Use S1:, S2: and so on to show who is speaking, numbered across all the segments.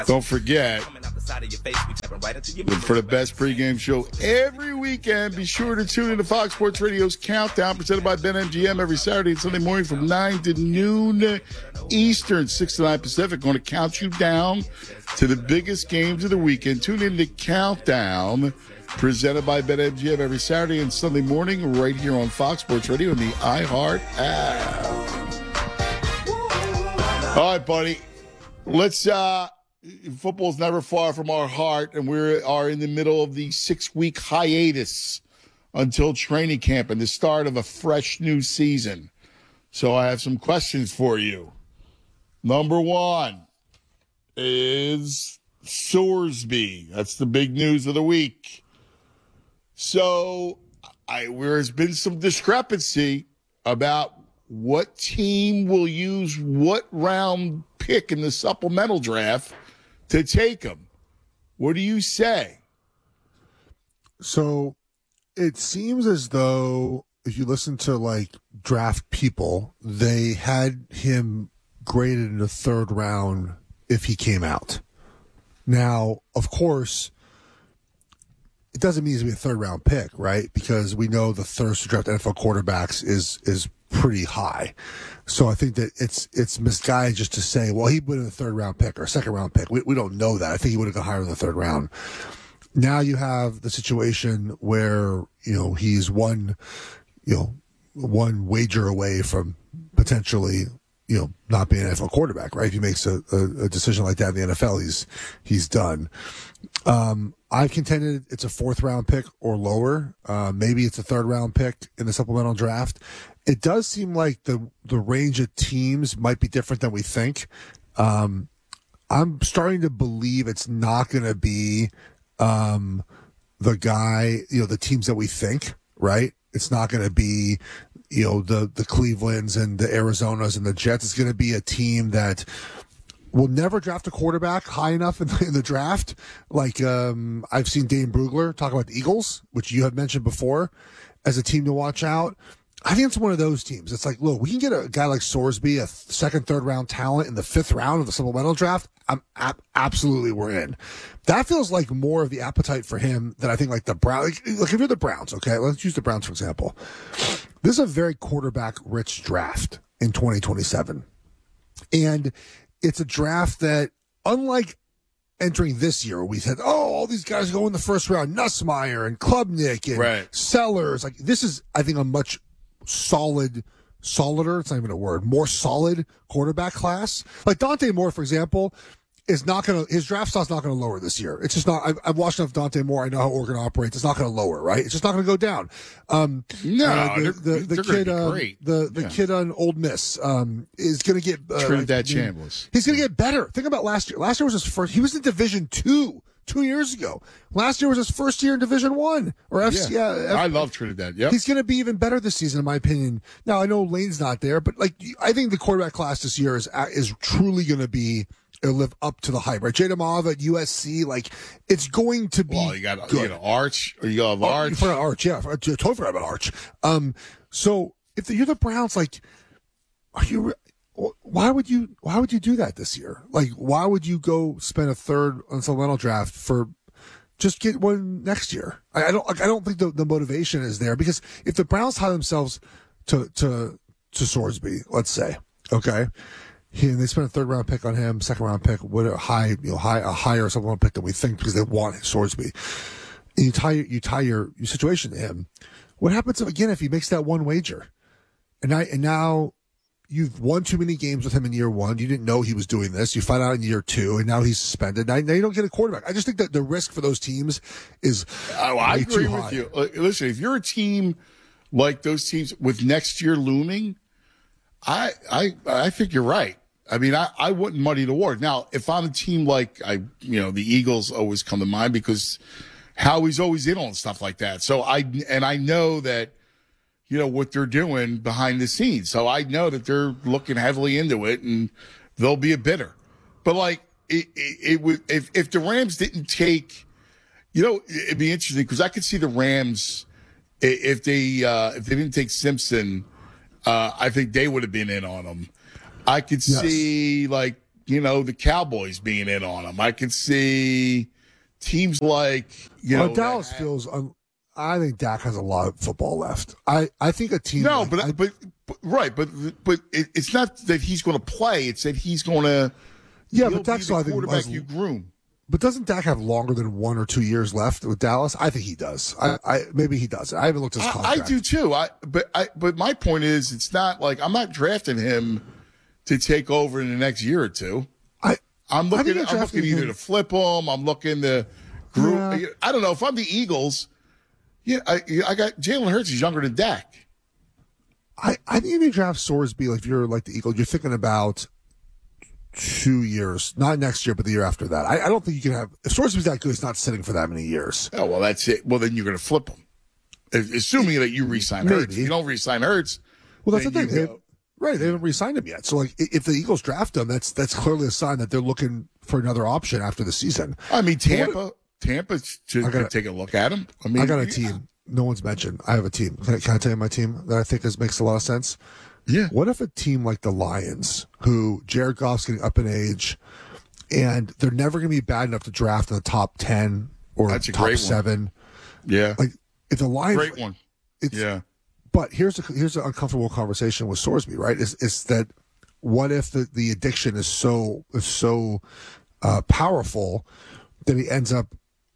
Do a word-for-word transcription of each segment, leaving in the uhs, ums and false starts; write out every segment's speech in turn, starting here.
S1: Don't forget, for the best pregame show every weekend, be sure to tune in to Fox Sports Radio's Countdown, presented by BetMGM every Saturday and Sunday morning from nine to noon Eastern, six to nine Pacific. Going to count you down to the biggest games of the weekend. Tune in to Countdown, presented by BetMGM every Saturday and Sunday morning right here on Fox Sports Radio and the iHeart app. All right, buddy. Let's, uh, football's never far from our heart, and we are in the middle of the six-week hiatus until training camp and the start of a fresh new season. So I have some questions for you. Number one is Sorsby. That's the big news of the week. So I, there's been some discrepancy about what team will use what round pick in the supplemental draft to take him. What do you say?
S2: So it seems as though if you listen to like draft people, they had him graded in the third round if he came out. Now, of course, it doesn't mean he's going to be a third round pick, right? Because we know the thirst to draft N F L quarterbacks is is pretty high. So I think that it's it's misguided just to say, well, he would have a third round pick or a second round pick. We we don't know that. I think he would have gone higher in the third round. Now you have the situation where, you know, he's one, you know, one wager away from potentially, you know, not being an N F L quarterback, right? If he makes a, a, a decision like that in the N F L, he's he's done. Um, I contended it's a fourth round pick or lower. Uh, maybe it's a third round pick in the supplemental draft. It does seem like the the range of teams might be different than we think. Um, I'm starting to believe it's not going to be um, the guy, you know, the teams that we think, right? It's not going to be, you know, the the Clevelands and the Arizonas and the Jets. It's going to be a team that will never draft a quarterback high enough in the, in the draft. Like um, I've seen Dane Brugler talk about the Eagles, which you had mentioned before, as a team to watch out. I think it's one of those teams. It's like, look, we can get a guy like Sorsby, a second, third round talent in the fifth round of the supplemental draft. I'm ab- absolutely we're in. That feels like more of the appetite for him than I think like the Browns. Like, look, if you're the Browns, okay, let's use the Browns for example. This is a very quarterback rich draft in twenty twenty-seven. And it's a draft that, unlike entering this year, we said, oh, all these guys go in the first round, Nussmeier and Klubnik and
S1: right.
S2: Sellers. Like, this is, I think, a much solid, solider, it's not even a word, more solid quarterback class. Like Dante Moore, for example, is not going to, his draft stock's not going to lower this year. It's just not, I've, I've watched enough Dante Moore. I know how Oregon operates. It's not going to lower, right? It's just not going to go down. Um,
S1: no,
S2: uh, the,
S1: they're,
S2: the, the
S1: they're
S2: kid,
S1: uh,
S2: the, the
S1: yeah.
S2: kid on Old Miss, um, is going to get, uh,
S1: Trinidad
S2: I mean,
S1: Chambliss.
S2: He's going to get better. Think about last year. Last year was his first, he was in Division Two. Two years ago. Last year was his first year in Division One or F C.
S1: Yeah,
S2: yeah
S1: I love Trinidad. Yeah,
S2: he's going to be even better this season, in my opinion. Now I know Lane's not there, but like I think the quarterback class this year is is truly going to be uh, live up to the hype. Right, Jada Mava at U S C, like it's going to be.
S1: Well, you got
S2: good.
S1: you got Arch, or you got
S2: Oh,
S1: Arch.
S2: you forgot Arch, yeah, I totally forgot about Arch. Um, so if the, you're the Browns, like, are you? Why would you? Why would you do that this year? Like, why would you go spend a third on supplemental draft for? Just get one next year. I, I don't. I don't think the, the motivation is there because if the Browns tie themselves to to to Sorsby, let's say, okay, he, they spent a third round pick on him, second round pick, what a high, you know, high a higher supplemental pick than we think because they want Sorsby. And you tie you tie your, your situation to him. What happens if, again if he makes that one wager, and I and now. You've won too many games with him in year one. You didn't know he was doing this. You find out in year two, and now he's suspended. Now, now you don't get a quarterback. I just think that the risk for those teams is
S1: oh, I
S2: way
S1: agree
S2: too
S1: with
S2: high.
S1: you. Uh, listen, if you're a team like those teams with next year looming, I I I think you're right. I mean, I, I wouldn't muddy the water. Now, if I'm a team like I, you know, the Eagles always come to mind because Howie's always in on stuff like that. So I and I know that. You know, what they're doing behind the scenes. So I know that they're looking heavily into it and they'll be a bidder. But like, it, it, it would, if, if the Rams didn't take, you know, it'd be interesting because I could see the Rams, if they, uh, if they didn't take Simpson, uh, I think they would have been in on them. I could
S2: yes.
S1: see like, you know, the Cowboys being in on him. I could see teams like, you
S2: well,
S1: know.
S2: Dallas
S1: that,
S2: feels. Un- I think Dak has a lot of football left. I, I think a team.
S1: No,
S2: like,
S1: but,
S2: I,
S1: but, but, right. But, but it, it's not that he's going to play. It's that he's going to.
S2: yeah,
S1: he'll
S2: but Dak's
S1: be
S2: I
S1: the
S2: think
S1: quarterback
S2: has-
S1: you groom.
S2: But doesn't Dak have longer than one or two years left with Dallas? I think he does. I, I maybe he does. I haven't looked at his
S1: I,
S2: contract.
S1: I do too. I but I but my point is, it's not like I'm not drafting him to take over in the next year or two.
S2: I
S1: I'm
S2: I
S1: looking.
S2: think you're
S1: I'm looking
S2: drafting
S1: either
S2: him-
S1: to flip him. I'm looking to group.
S2: Yeah.
S1: I don't know if I'm the Eagles. Yeah, I I got Jalen Hurts is younger than Dak.
S2: I, I think if you draft Sorsby, like if you're like the Eagles, you're thinking about two years, not next year, but the year after that. I, I don't think you can have if Sorsby's that good, he's not sitting for that many years.
S1: Oh well, that's it. Well, then you're going to flip him, If- assuming that you re-sign Hurts.
S2: Maybe.
S1: If you don't re-sign Hurts,
S2: Well, that's the
S1: then
S2: thing.
S1: you
S2: They,
S1: go-
S2: right, they haven't re-signed him yet. So, like, i- if the Eagles draft him, that's that's clearly a sign that they're looking for another option after the season.
S1: I mean, Tampa, Tampa should
S2: I gotta-
S1: take a look at him. I mean,
S2: I got a
S1: yeah.
S2: team. No one's mentioned. I have a team. Can I, can I tell you my team that I think is, makes a lot of sense?
S1: Yeah.
S2: What if a team like the Lions, who Jared Goff's getting up in age, and they're never going to be bad enough to draft in the top ten or
S1: That's a
S2: top
S1: great one.
S2: seven?
S1: Yeah.
S2: Like, if the Lions,
S1: Great one.
S2: it's,
S1: Yeah.
S2: But here's a, here's an uncomfortable conversation with Sorsby, right? Is is that what if the, the addiction is so is so uh, powerful that he ends up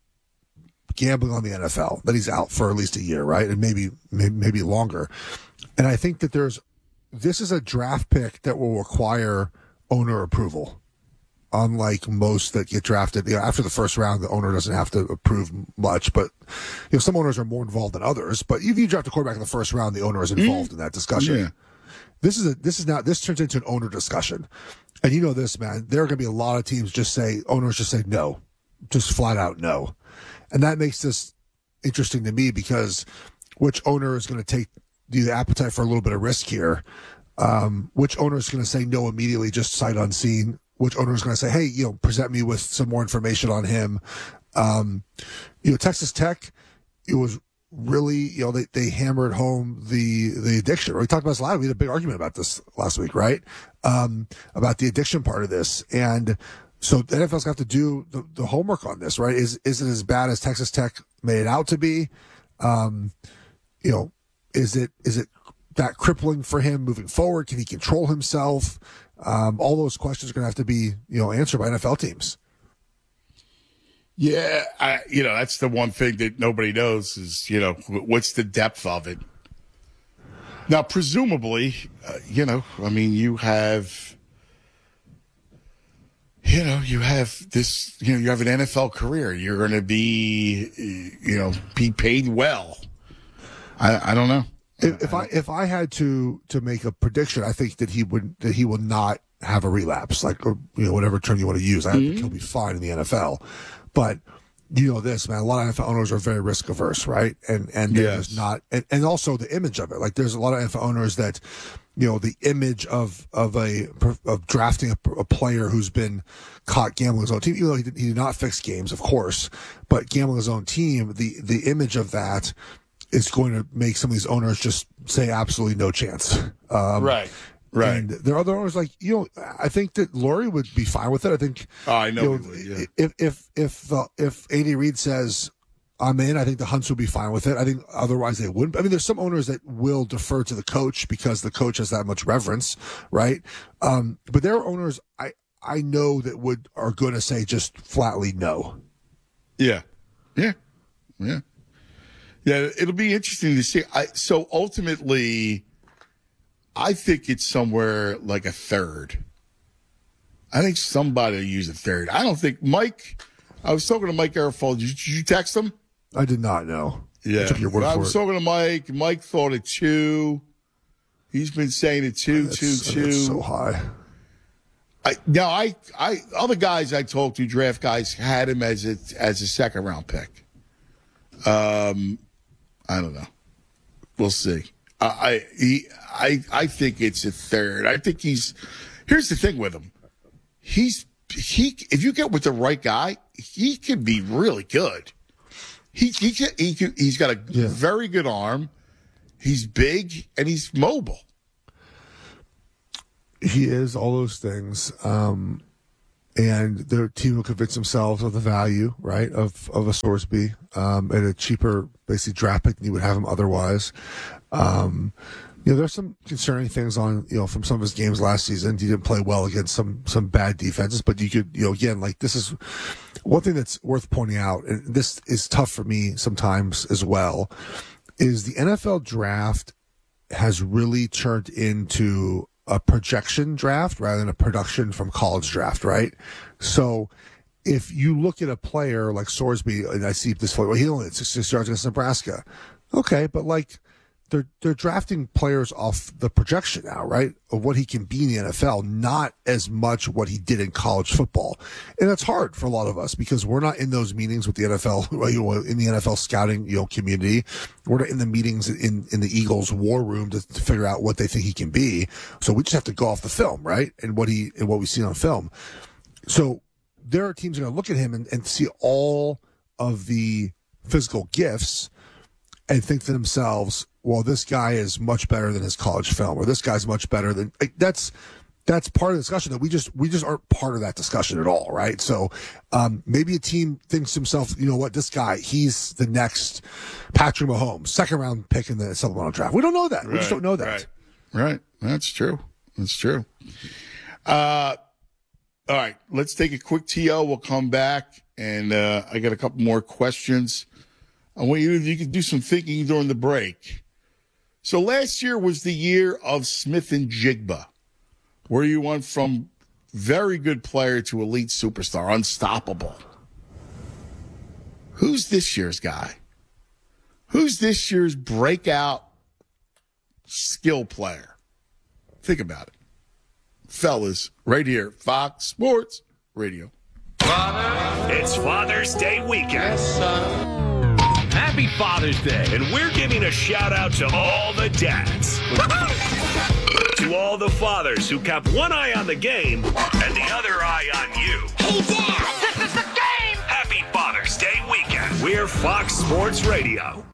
S2: gambling on the N F L, that he's out for at least a year, right, and maybe maybe, maybe longer. And I think that there's this is a draft pick that will require owner approval. Unlike most that get drafted, you know, after the first round, the owner doesn't have to approve much. But you know, some owners are more involved than others. But if you draft a quarterback in the first round, the owner is involved in that discussion.
S1: Yeah.
S2: This is a this is not this turns into an owner discussion, and you know this, man. There are going to be a lot of teams just say owners just say no, just flat out no, and that makes this interesting to me because which owner is going to take the appetite for a little bit of risk here? Um, which owner is going to say no immediately, just sight unseen? Which owner is going to say, hey, you know, present me with some more information on him? Um, you know, Texas Tech, it was really, you know, they, they hammered home the the addiction. We talked about this last. We had a big argument about this last week, right? Um, about the addiction part of this, and so the N F L's got to do the, the homework on this, right? Is is it as bad as Texas Tech made it out to be? Um, you know, is it is it that crippling for him moving forward? Can he control himself? Um, all those questions are going to have to be, you know, answered by N F L teams.
S1: Yeah, I, you know, that's the one thing that nobody knows is, you know, what's the depth of it. Now, presumably, uh, you know, I mean, you have, you know, you have this, you know, you have an N F L career. You're going to be, you know, be paid well. I, I don't know.
S2: If, if I if I had to to make a prediction, I think that he would that he will not have a relapse, like, or you know, whatever term you want to use. I think he'll be fine in the N F L. But you know this, man, a lot of N F L owners are very risk averse, right? And and there's
S1: Yes.
S2: not, and, and also the image of it. Like, there's a lot of N F L owners that, you know, the image of of a of drafting a, a player who's been caught gambling his own team, even though he did, he did not fix games, of course, but gambling his own team, the the image of that is going to make some of these owners just say absolutely no chance. Um,
S1: Right. Right.
S2: And there are other owners like, you know, I think that Laurie would be fine with it. I think,
S1: Oh, I know
S2: you
S1: he would, yeah.
S2: if if if uh, if A D Reid says I'm in, I think the Hunts would be fine with it. I think otherwise they wouldn't. I mean, there's some owners that will defer to the coach because the coach has that much reverence, right? Um, but there are owners I I know that would are going to say just flatly no.
S1: Yeah. Yeah. Yeah. Yeah. It'll be interesting to see. I, so ultimately, I think it's somewhere like a third. I think somebody will use a third. I don't think Mike, I was talking to Mike Garofalo. Did you, did you text him?
S2: I did not know.
S1: Yeah.
S2: I took your word
S1: I
S2: for
S1: was
S2: it.
S1: talking to Mike. Mike thought it two. He's been saying it two,
S2: That's-
S1: two, two.
S2: that's so high.
S1: I, now, I, I, other guys I talked to, draft guys, had him as a, as a second round pick. Um, I don't know. We'll see. I, I, he, I, I think it's a third. I think he's. Here's the thing with him. He's he. If you get with the right guy, he can be really good. He he can, he can, he's got a
S2: Yeah.
S1: very good arm. He's big and he's mobile.
S2: He is all those things. Um, and their team will convince themselves of the value, right, of of a Sorsby um, at a cheaper, basically draft pick than you would have him otherwise. Um, you know, there's some concerning things on, you know, from some of his games last season. He didn't play well against some some bad defenses, but you could, you know, again, like this is one thing that's worth pointing out, and this is tough for me sometimes as well, is the N F L draft has really turned into a projection draft rather than a production from college draft, right? So if you look at a player like Sorsby, and I see this, well, he only had sixty-six yards against Nebraska. Okay, but like they're they're drafting players off the projection now, right? Of what he can be in the N F L, not as much what he did in college football. And that's hard for a lot of us because we're not in those meetings with the N F L, you know, in the N F L scouting, you know, community. We're not in the meetings in, in the Eagles war room to, to figure out what they think he can be. So we just have to go off the film, right? And what he and what we see on film. So there are teams that are going to look at him and, and see all of the physical gifts and think to themselves, well, this guy is much better than his college film, or this guy's much better than like, that's that's part of the discussion that we just we just aren't part of that discussion at all, right? So um, maybe a team thinks to himself, you know what, this guy, he's the next Patrick Mahomes, second round pick in the supplemental draft. We don't know that.
S1: Right,
S2: we just don't know that.
S1: Right. right. That's true. That's true. Uh, all right. Let's take a quick T O. We'll come back, and uh, I got a couple more questions. I want you you can do some thinking during the break. So last year was the year of Smith and Jigba, where you went from very good player to elite superstar, unstoppable. Who's this year's guy? Who's this year's breakout skill player? Think about it. Fellas, right here, Fox Sports Radio.
S3: Father, it's Father's Day weekend.
S4: Yes, son.
S3: Happy Father's Day, and we're giving a shout out to all the dads. To all the fathers who kept one eye on the game and the other eye on you.
S4: Hey, Dad, this is the game!
S3: Happy Father's Day weekend. We're Fox Sports Radio.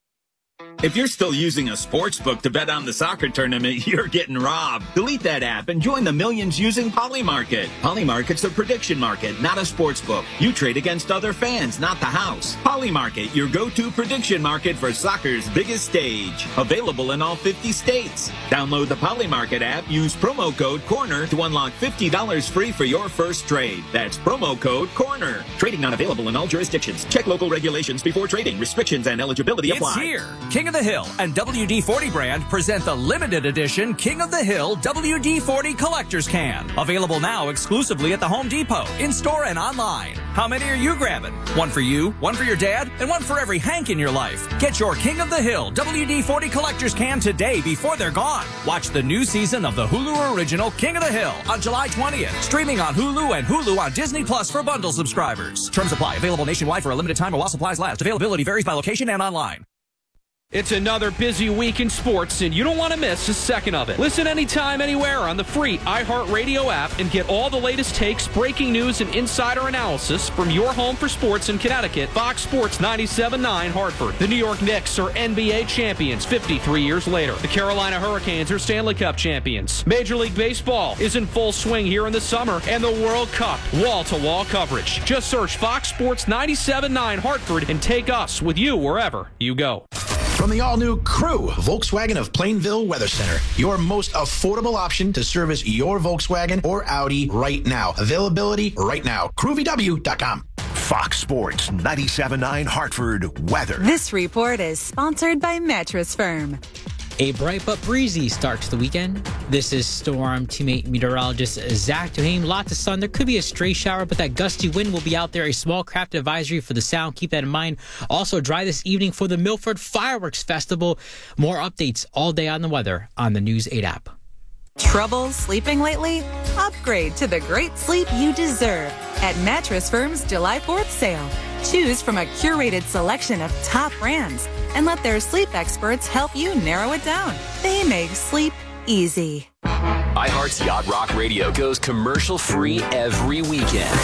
S5: If you're still using a sports book to bet on the soccer tournament, you're getting robbed. Delete that app and join the millions using Polymarket. Polymarket's a prediction market, not a sports book. You trade against other fans, not the house. Polymarket, your go-to prediction market for soccer's biggest stage. Available in all fifty states. Download the Polymarket app, use promo code CORNER to unlock fifty dollars free for your first trade. That's promo code CORNER. Trading not available in all jurisdictions. Check local regulations before trading. Restrictions and eligibility apply.
S6: It's here. King of the Hill and W D forty brand present the limited edition King of the Hill W D forty Collector's Can. Available now exclusively at the Home Depot, in-store and online. How many are you grabbing? One for you, one for your dad, and one for every Hank in your life. Get your King of the Hill W D forty Collector's Can today before they're gone. Watch the new season of the Hulu original King of the Hill on July twentieth. Streaming on Hulu and Hulu on Disney Plus for bundle subscribers. Terms apply. Available nationwide for a limited time or while supplies last. Availability varies by location and online.
S7: It's another busy week in sports, and you don't want to miss a second of it. Listen anytime, anywhere on the free iHeartRadio app and get all the latest takes, breaking news, and insider analysis from your home for sports in Connecticut. Fox Sports ninety-seven point nine Hartford. The New York Knicks are N B A champions fifty-three years later. The Carolina Hurricanes are Stanley Cup champions. Major League Baseball is in full swing here in the summer, and the World Cup, wall-to-wall coverage. Just search Fox Sports ninety-seven point nine Hartford and take us with you wherever you go.
S8: From the all-new Crew, Volkswagen of Plainville Weather Center, your most affordable option to service your Volkswagen or Audi right now. Availability right now. crew v w dot com.
S9: Fox Sports ninety-seven point nine Hartford weather.
S10: This report is sponsored by Mattress Firm.
S11: A bright but breezy start to the weekend. This is Storm teammate meteorologist Zach Duhame. Lots of sun. There could be a stray shower, but that gusty wind will be out there. A small craft advisory for the Sound. Keep that in mind. Also dry this evening for the Milford Fireworks Festival. More updates all day on the weather on the News eight app.
S10: Trouble sleeping lately? Upgrade to the great sleep you deserve at Mattress Firm's July fourth sale. Choose from a curated selection of top brands and let their sleep experts help you narrow it down. They make sleep easy.
S12: iHeart's Yacht Rock Radio goes commercial-free every weekend.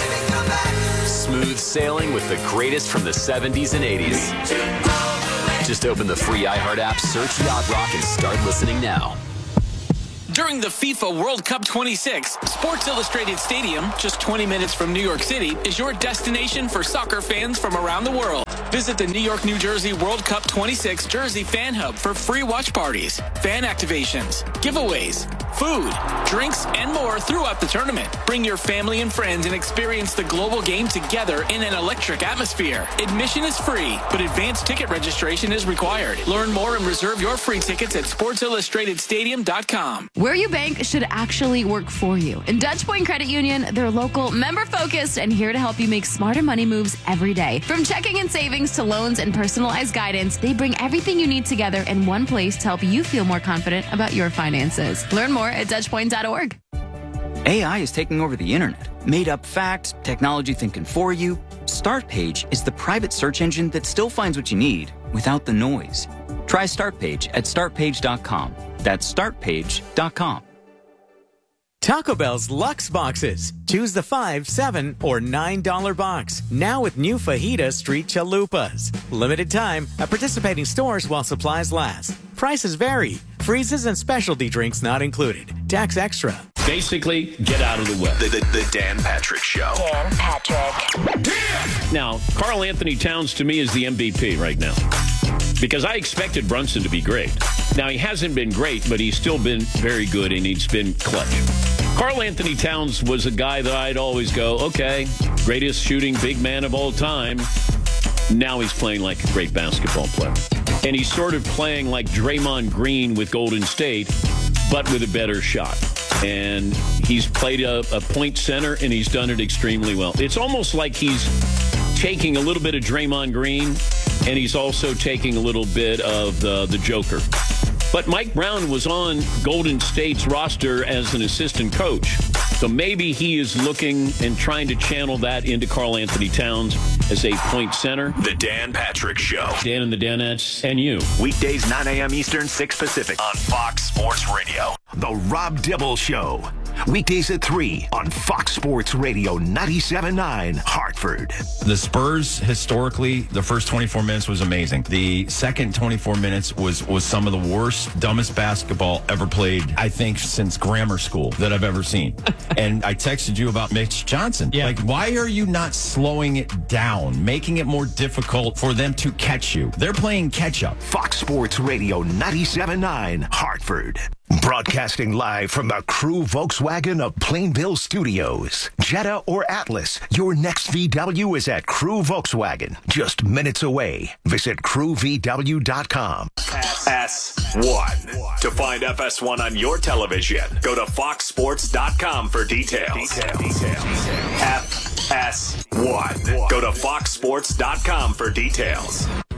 S12: Smooth sailing with the greatest from the seventies and eighties. Just open the free iHeart app, search Yacht Rock, and start listening now.
S13: During the FIFA World Cup twenty-six, Sports Illustrated Stadium, just twenty minutes from New York City, is your destination for soccer fans from around the world. Visit the New York, New Jersey World Cup twenty-six Jersey Fan Hub for free watch parties, fan activations, giveaways, food, drinks, and more throughout the tournament. Bring your family and friends and experience the global game together in an electric atmosphere. Admission is free, but advanced ticket registration is required. Learn more and reserve your free tickets at sports illustrated stadium dot com.
S14: Where you bank should actually work for you. In Dutch Point Credit Union, they're local, member-focused, and here to help you make smarter money moves every day. From checking and savings to loans and personalized guidance, they bring everything you need together in one place to help you feel more confident about your finances. Learn more at dutch point dot org.
S15: A I is taking over the internet. Made up facts, technology thinking for you. StartPage is the private search engine that still finds what you need without the noise. Try StartPage at start page dot com. That's start page dot com.
S16: Taco Bell's Luxe Boxes. Choose the five, seven, or nine dollar box. Now with new Fajita Street Chalupas. Limited time at participating stores while supplies last. Prices vary. Freezes and specialty drinks not included. Tax extra.
S3: Basically, get out of the way.
S9: The, the, the Dan Patrick Show.
S4: Dan Patrick.
S3: Now, Karl Anthony Towns to me is the M V P right now. Because I expected Brunson to be great. Now, he hasn't been great, but he's still been very good, and he's been clutch. Karl Anthony Towns was a guy that I'd always go, okay, greatest shooting big man of all time. Now he's playing like a great basketball player. And he's sort of playing like Draymond Green with Golden State, but with a better shot. And he's played a, a point center, and he's done it extremely well. It's almost like he's taking a little bit of Draymond Green, and he's also taking a little bit of the, the Joker. But Mike Brown was on Golden State's roster as an assistant coach. So maybe he is looking and trying to channel that into Karl Anthony Towns as a point center.
S9: The Dan Patrick Show.
S3: Dan and the Danettes and you.
S9: Weekdays nine a.m. Eastern, six Pacific on Fox Sports Radio. The Rob Dibble Show. Weekdays at three on Fox Sports Radio ninety-seven point nine Hartford.
S17: The Spurs, historically, the first twenty-four minutes was amazing. The second twenty-four minutes was, was some of the worst, dumbest basketball ever played, I think, since grammar school that I've ever seen. And I texted you about Mitch Johnson. Yeah. Like, why are you not slowing it down, making it more difficult for them to catch you? They're playing catch-up.
S9: Fox Sports Radio ninety-seven point nine Hartford. Broadcasting live from the Crew Volkswagen of Plainville Studios. Jetta or Atlas, your next V W is at Crew Volkswagen. Just minutes away. Visit crew v w dot com.
S3: F S one. To find F S one on your television, go to fox sports dot com for details. Details. F S one. Go to fox sports dot com for details.